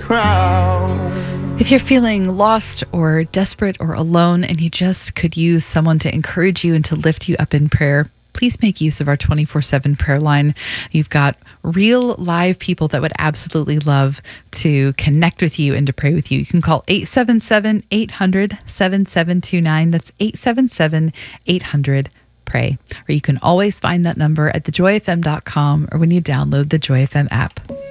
crown. If you're feeling lost or desperate or alone and you just could use someone to encourage you and to lift you up in prayer, please make use of our 24/7 prayer line. You've got real live people that would absolutely love to connect with you and to pray with you. You can call 877-800-7729. That's 877-800-PRAY. Or you can always find that number at thejoyfm.com or when you download the Joy FM app.